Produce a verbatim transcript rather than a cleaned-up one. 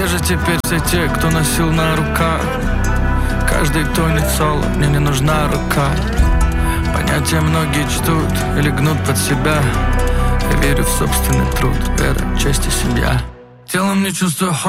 Где же теперь все те, кто носил на руках? Каждый тонет соло, мне не нужна рука. Понятия многие чтут или гнут под себя. Я верю в собственный труд, вера, честь и семья. Телом не чувствую